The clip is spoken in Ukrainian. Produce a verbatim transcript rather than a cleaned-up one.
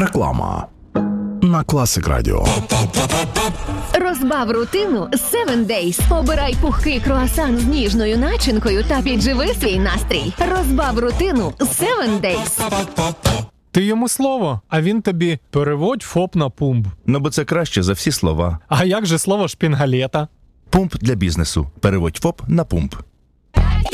Реклама на Classic Radio. Розбав рутину севен Days. Обирай пухкий круасан з ніжною начинкою та підживи свій настрій. Розбав рутину севен Days. Ти йому слово, а він тобі переводь ФОП на пумп. Ну, бо це краще за всі слова. А як же слово шпінгалета? Пумп для бізнесу. Переводь ФОП на пумп.